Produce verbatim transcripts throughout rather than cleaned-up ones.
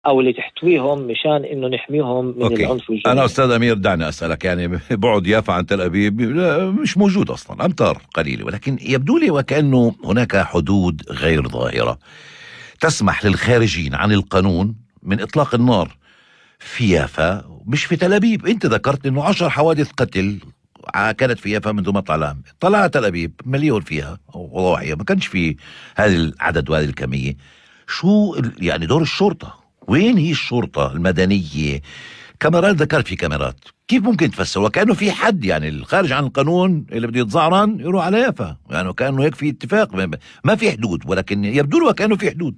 أو اللي تحتويهم مشان إنه نحميهم من أوكي. العنف الجنسي. أنا أستاذ أمير دعني أسألك، يعني بعد يافا عن تل أبيب مش موجود أصلا، أمتار قليلة، ولكن يبدو لي وكأنه هناك حدود غير ظاهرة تسمح للخارجين عن القانون من إطلاق النار في يافا مش في تل أبيب. أنت ذكرت إنه عشر حوادث قتل كانت في يافا منذ مطلع العام، طلع تل أبيب مليون فيها وضواحيها، ما كانش في هذا العدد وهذه الكمية. شو يعني دور الشرطة؟ وين هي الشرطة المدنية؟ كاميرات، ذكرت في كاميرات، كيف ممكن تفسر وكأنه في حد يعني الخارج عن القانون اللي بده يتزعرن يروح على يافا، يعني كأنه هيك في اتفاق، ما في حدود، ولكن يبدو له وكأنه في حدود.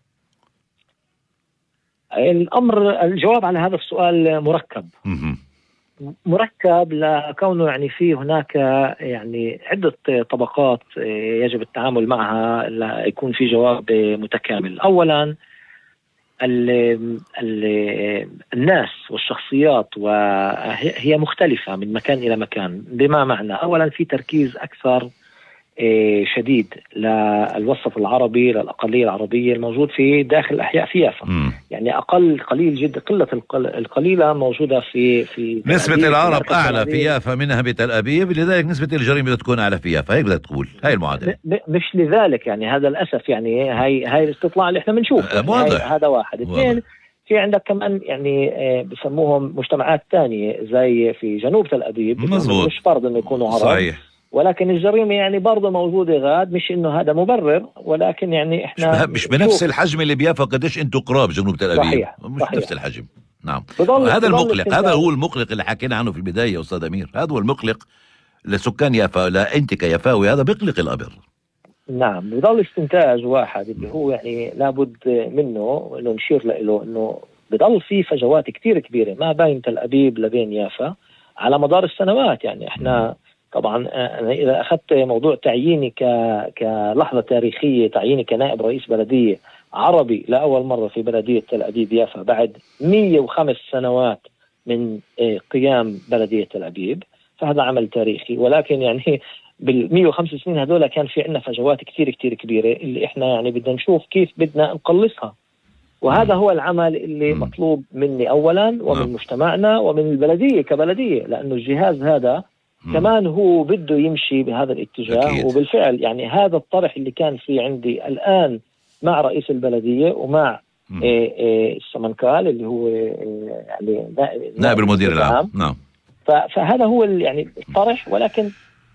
الأمر الجواب على هذا السؤال مركب. م- مركب لكونه يعني في هناك يعني عدة طبقات يجب التعامل معها ليكون في جواب متكامل. أولا ال ال الناس والشخصيات وهي مختلفة من مكان إلى مكان، بما معنى أولا في تركيز أكثر شديد للوسط العربي، للأقلية العربية الموجود في داخل الأحياء في يافا، يعني أقل قليل جدا، قلة القليلة موجودة في في نسبة العرب أعلى في يافا منها بتل أبيب، لذلك نسبة الجريمة تكون أعلى في يافا، هيك بدك تقول هاي المعادلة. مش لذلك يعني هذا الأسف، يعني هاي هاي الاستطلاع اللي احنا بنشوفه يعني هذا واحد. اثنين، في عندك كمان يعني بسموهم مجتمعات تانية زي في جنوب تل أبيب، مش فرض إنه يكونوا عرب. صحيح. ولكن الجريمة يعني برضه موجودة غاد، مش إنه هذا مبرر، ولكن يعني إحنا مش بنفس الحجم اللي بيافا. قديش أنتوا قراب جنوب تل أبيب؟ صحيح. مش صحيح. نفس الحجم. نعم. هذا المقلق، هذا هو المقلق اللي حكينا عنه في البداية يا أستاذ أمير، هذا هو المقلق لسكان يافا، لا أنت كيافاوي هذا بيقلق الأمر. نعم. بضل استنتاج واحد اللي هو يعني لابد منه إنه نشير له، إنه بضل في فجوات كتير كبيرة ما بين تل أبيب لبين يافا على مدار السنوات. يعني إحنا طبعا أنا إذا أخذت موضوع تعييني ك... كلحظة تاريخية، تعييني كنائب رئيس بلدية عربي لأول مرة في بلدية تل أبيب يافا بعد مية وخمس سنوات من قيام بلدية تل أبيب، فهذا عمل تاريخي. ولكن يعني بالمية وخمس سنين هذولا كان في عنا فجوات كتير كتير كبيرة اللي إحنا يعني بدنا نشوف كيف بدنا نقلصها، وهذا هو العمل اللي مطلوب مني أولا ومن مجتمعنا ومن البلدية كبلدية، لأنه الجهاز هذا كمان هو بده يمشي بهذا الاتجاه. أكيد. وبالفعل يعني هذا الطرح اللي كان في عندي الآن مع رئيس البلدية ومع إيه إيه السمنكال اللي هو إيه يعني نائب المدير العام. نعم. فهذا هو يعني الطرح، ولكن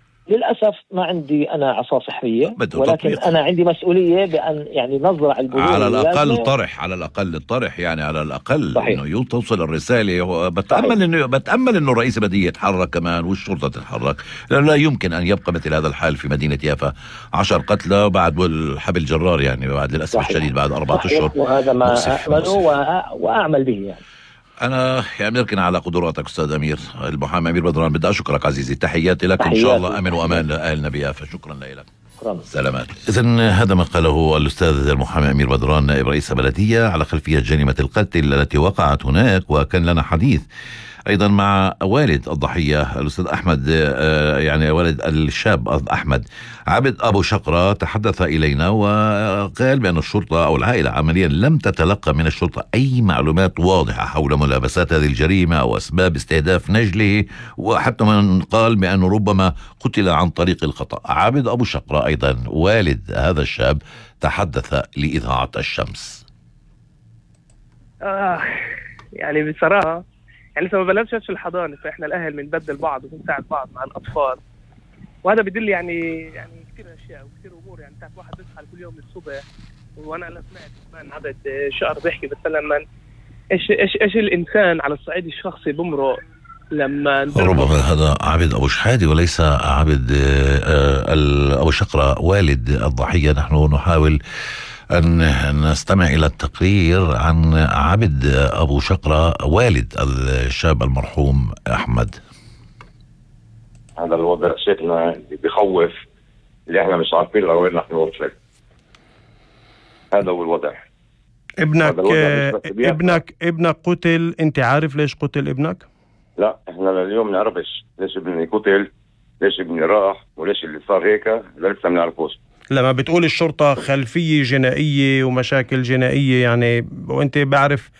للأسف ما عندي أنا عصا سحرية، ولكن تطبيق. أنا عندي مسؤولية بأن يعني نزرع البذور على الأقل طرح، على الأقل الطرح يعني على الأقل صحيح. إنه توصل الرسالة. بتأمل إنه بتأمل إنه رئيس البلدية يتحرك كمان والشرطة تتحرك، لأنه لا يمكن أن يبقى مثل هذا الحال في مدينة يافا، عشر قتلى بعد والحبل جرار يعني بعد للأسف صحيح. الشديد بعد أربعة أشهر. وهذا ما أعمله وأعمل به يعني. أنا يعني نركن على قدراتك أستاذ أمير. المحامي أمير بدران، بدي أشكرك عزيزي، تحياتي لك. تحياتي. إن شاء الله أمن وأمان لأهلنا بيافا. شكرا لك. سلامات. إذن هذا ما قاله الأستاذ المحامي أمير بدران نائب رئيس بلدية على خلفية جريمة القتل التي وقعت هناك، وكان لنا حديث أيضا مع والد الضحية الأستاذ أحمد، يعني والد الشاب أحمد عبد أبو شقرة، تحدث إلينا وقال بأن الشرطة أو العائلة عمليا لم تتلقى من الشرطة أي معلومات واضحة حول ملابسات هذه الجريمة أو أسباب استهداف نجله، وحتى من قال بأنه ربما قتل عن طريق الخطأ. عبد أبو شقرة أيضا والد هذا الشاب تحدث لإذاعة الشمس. آه يعني بصراحة يعني لسه ما بلغش في الحضانة، فإحنا الأهل بنبدل بعض وبنساعد بعض مع الأطفال، وهذا بدل يعني يعني كثير أشياء وكثير أمور. يعني بتاعت واحد بيصحى كل يوم الصبح، وأنا أنا سمعت كمان عبد شقر بيحكي مثلا من إيش إيش إيش الإنسان على الصعيد الشخصي بمرق لما ربما هذا عبد أبو شحادي وليس عبد أبو شقرة والد الضحية. نحن نحاول أن نستمع إلى التقرير عن عبد أبو شقرة والد الشاب المرحوم أحمد. هذا الوضع شكلنا بيخوف، اللي احنا مش عارفين لوين رح نوصل. هذا هو الوضع. ابنك ابنك ابنك قتل، انت عارف ليش قتل ابنك؟ لا، احنا اليوم نعرفش ليش ابني قتل، ليش ابني راح، وليش اللي صار هيك لسه ما نعرفوش. لما بتقول الشرطة خلفية جنائية ومشاكل جنائية يعني، وانت بعرف